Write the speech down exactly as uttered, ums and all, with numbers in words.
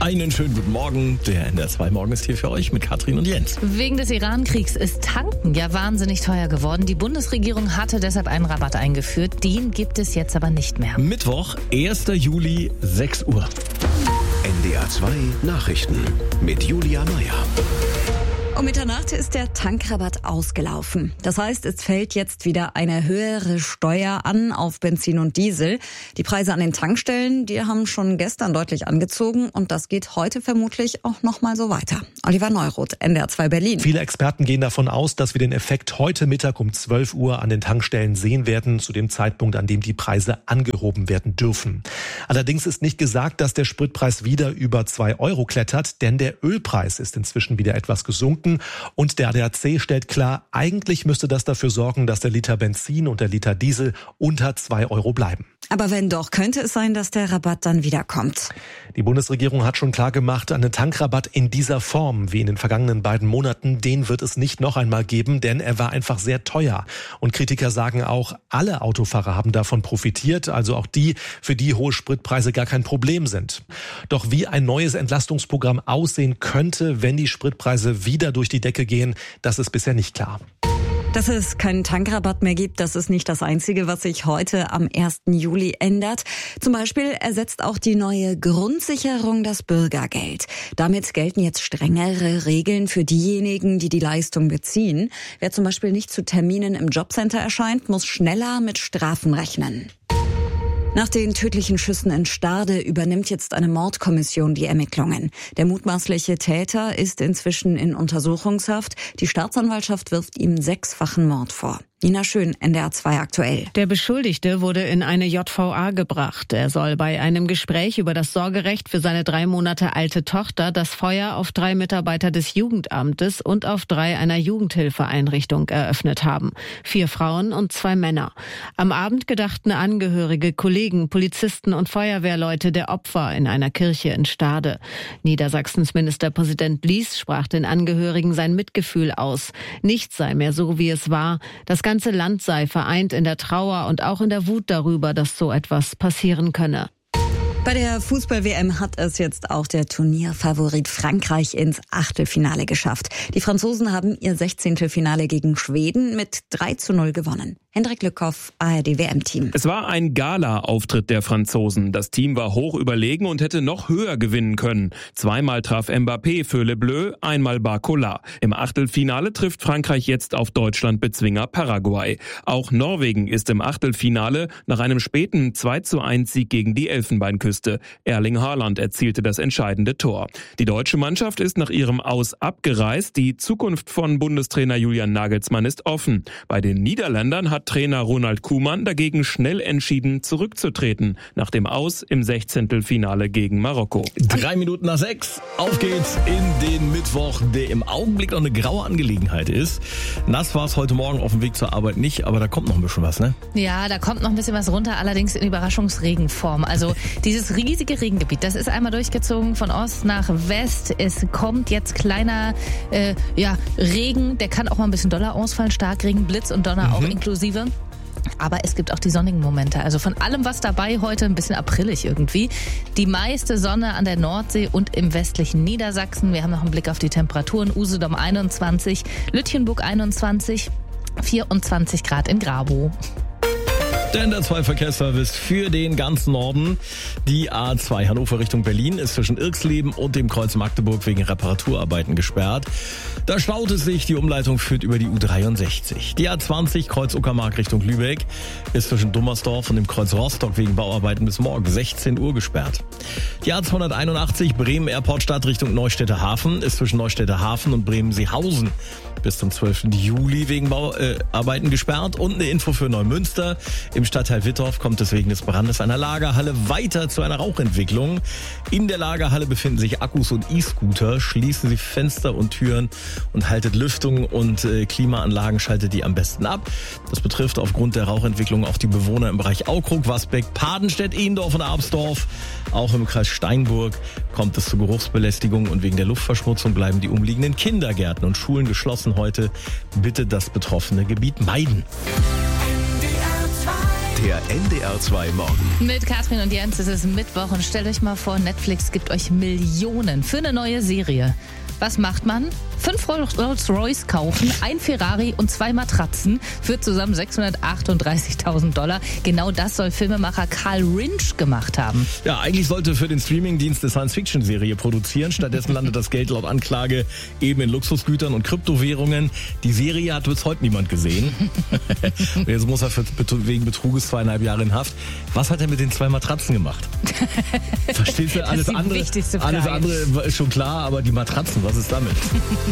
Einen schönen guten Morgen. Der N D R zwei Morgen ist hier für euch mit Katrin und Jens. Wegen des Iran-Kriegs ist Tanken ja wahnsinnig teuer geworden. Die Bundesregierung hatte deshalb einen Rabatt eingeführt. Den gibt es jetzt aber nicht mehr. Mittwoch, erster Juli, sechs Uhr. N D R zwei Nachrichten mit Julia Meyer. Um Mitternacht ist der Tankrabatt ausgelaufen. Das heißt, es fällt jetzt wieder eine höhere Steuer an auf Benzin und Diesel. Die Preise an den Tankstellen, die haben schon gestern deutlich angezogen und das geht heute vermutlich auch noch mal so weiter. Oliver Neuroth, N D R zwei Berlin. Viele Experten gehen davon aus, dass wir den Effekt heute Mittag um zwölf Uhr an den Tankstellen sehen werden, zu dem Zeitpunkt, an dem die Preise angehoben werden dürfen. Allerdings ist nicht gesagt, dass der Spritpreis wieder über zwei Euro klettert, denn der Ölpreis ist inzwischen wieder etwas gesunken. Und der A D A C stellt klar, eigentlich müsste das dafür sorgen, dass der Liter Benzin und der Liter Diesel unter zwei Euro bleiben. Aber wenn doch, könnte es sein, dass der Rabatt dann wieder kommt. Die Bundesregierung hat schon klar gemacht, einen Tankrabatt in dieser Form wie in den vergangenen beiden Monaten, den wird es nicht noch einmal geben, denn er war einfach sehr teuer. Und Kritiker sagen auch, alle Autofahrer haben davon profitiert, also auch die, für die hohe Spritpreise gar kein Problem sind. Doch wie ein neues Entlastungsprogramm aussehen könnte, wenn die Spritpreise wieder durch die Decke gehen, das ist bisher nicht klar. Dass es keinen Tankrabatt mehr gibt, das ist nicht das Einzige, was sich heute am ersten Juli ändert. Zum Beispiel ersetzt auch die neue Grundsicherung das Bürgergeld. Damit gelten jetzt strengere Regeln für diejenigen, die die Leistung beziehen. Wer zum Beispiel nicht zu Terminen im Jobcenter erscheint, muss schneller mit Strafen rechnen. Nach den tödlichen Schüssen in Stade übernimmt jetzt eine Mordkommission die Ermittlungen. Der mutmaßliche Täter ist inzwischen in Untersuchungshaft. Die Staatsanwaltschaft wirft ihm sechsfachen Mord vor. Nina Schön, N D R zwei aktuell. Der Beschuldigte wurde in eine J V A gebracht. Er soll bei einem Gespräch über das Sorgerecht für seine drei Monate alte Tochter das Feuer auf drei Mitarbeiter des Jugendamtes und auf drei einer Jugendhilfeeinrichtung eröffnet haben. Vier Frauen und zwei Männer. Am Abend gedachten Angehörige, Kollegen, Polizisten und Feuerwehrleute der Opfer in einer Kirche in Stade. Niedersachsens Ministerpräsident Lies sprach den Angehörigen sein Mitgefühl aus. Nichts sei mehr so, wie es war. Das Das ganze Land sei vereint in der Trauer und auch in der Wut darüber, dass so etwas passieren könne. Bei der Fußball-W M hat es jetzt auch der Turnierfavorit Frankreich ins Achtelfinale geschafft. Die Franzosen haben ihr Sechzehntelfinale gegen Schweden mit drei zu null gewonnen. Hendrik Lückhoff, A R D W M-Team. Es war ein Gala-Auftritt der Franzosen. Das Team war hoch überlegen und hätte noch höher gewinnen können. Zweimal traf Mbappé für Le Bleu, einmal Barcola. Im Achtelfinale trifft Frankreich jetzt auf Deutschland-Bezwinger Paraguay. Auch Norwegen ist im Achtelfinale nach einem späten zwei zu eins Sieg gegen die Elfenbeinküste. Erling Haaland erzielte das entscheidende Tor. Die deutsche Mannschaft ist nach ihrem Aus abgereist. Die Zukunft von Bundestrainer Julian Nagelsmann ist offen. Bei den Niederländern hat Trainer Ronald Koeman dagegen schnell entschieden, zurückzutreten, nach dem Aus im Sechzehntelfinale gegen Marokko. Drei Minuten nach sechs, auf geht's in den Mittwoch, der im Augenblick noch eine graue Angelegenheit ist. Nass war es heute Morgen auf dem Weg zur Arbeit nicht, aber da kommt noch ein bisschen was, ne? Ja, da kommt noch ein bisschen was runter, allerdings in Überraschungsregenform. Also dieses riesige Regengebiet, das ist einmal durchgezogen von Ost nach West. Es kommt jetzt kleiner äh, ja, Regen, der kann auch mal ein bisschen doller ausfallen, Starkregen, Blitz und Donner mhm. auch inklusive. Aber es gibt auch die sonnigen Momente. Also von allem was dabei heute, ein bisschen aprillig irgendwie. Die meiste Sonne an der Nordsee und im westlichen Niedersachsen. Wir haben noch einen Blick auf die Temperaturen. Usedom einundzwanzig, Lütjenburg einundzwanzig, vierundzwanzig Grad in Grabow. Der N D R zwei Verkehrsservice für den ganzen Norden. Die A zwei Hannover Richtung Berlin ist zwischen Irxleben und dem Kreuz Magdeburg wegen Reparaturarbeiten gesperrt. Da staut es sich, die Umleitung führt über die U dreiundsechzig. Die A zwanzig Kreuz Uckermark Richtung Lübeck ist zwischen Dummersdorf und dem Kreuz Rostock wegen Bauarbeiten bis morgen sechzehn Uhr gesperrt. Die A zweihunderteinundachtzig Bremen Airport Stadt Richtung Neustädter Hafen ist zwischen Neustädter Hafen und Bremen-Seehausen bis zum zwölften Juli wegen Bauarbeiten gesperrt. Und eine Info für Neumünster. Im Stadtteil Wittorf kommt es wegen des Brandes einer Lagerhalle weiter zu einer Rauchentwicklung. In der Lagerhalle befinden sich Akkus und E-Scooter. Schließen Sie Fenster und Türen und haltet Lüftung und äh, Klimaanlagen, schaltet die am besten ab. Das betrifft aufgrund der Rauchentwicklung auch die Bewohner im Bereich Aukrug, Wasbeck, Padenstedt, Ehendorf und Absdorf. Auch im Kreis Steinburg kommt es zu Geruchsbelästigung und wegen der Luftverschmutzung bleiben die umliegenden Kindergärten und Schulen geschlossen heute. Bitte das betroffene Gebiet meiden. Der N D R zwei Morgen. Mit Katrin und Jens ist es Mittwoch und stellt euch mal vor, Netflix gibt euch Millionen für eine neue Serie. Was macht man? Fünf Rolls-Royce kaufen, ein Ferrari und zwei Matratzen für zusammen sechshundertachtunddreißigtausend Dollar. Genau das soll Filmemacher Carl Rinsch gemacht haben. Ja, eigentlich sollte für den Streamingdienst eine Science-Fiction-Serie produzieren. Stattdessen landet das Geld laut Anklage eben in Luxusgütern und Kryptowährungen. Die Serie hat bis heute niemand gesehen. Und jetzt muss er für, wegen Betruges zweieinhalb Jahre in Haft. Was hat er mit den zwei Matratzen gemacht? Verstehst du? Alles andere, alles andere ist schon klar, aber die Matratzen, was ist damit?